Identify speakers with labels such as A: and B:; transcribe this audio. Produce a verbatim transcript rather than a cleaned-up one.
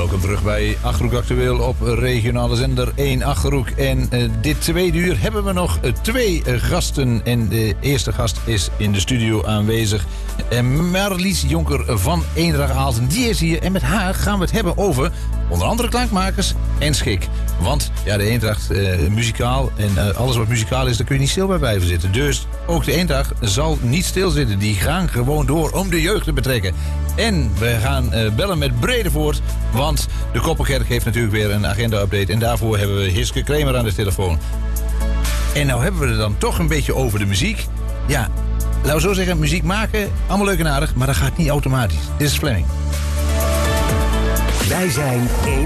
A: welkom terug bij Achterhoek Actueel op regionale zender één Achterhoek. En uh, dit tweede uur hebben we nog uh, twee uh, gasten. En de eerste gast is in de studio aanwezig. Uh, Marlies Jonker van Eendracht Aalten, die is hier. En met haar gaan we het hebben over onder andere klankmakers en schik. Want ja, de Eendracht, uh, muzikaal en uh, alles wat muzikaal is, daar kun je niet stil bij blijven zitten. Dus ook de Eendracht zal niet stilzitten. Die gaan gewoon door om de jeugd te betrekken. En we gaan uh, bellen met Bredevoort, want de Koppelkerk heeft natuurlijk weer een agenda-update. En daarvoor hebben we Hiske Kremer aan de telefoon. En nou hebben we het dan toch een beetje over de muziek. Ja, laten we zo zeggen, muziek maken, allemaal leuk en aardig, maar dat gaat niet automatisch. Dit is Fleming.
B: Wij zijn één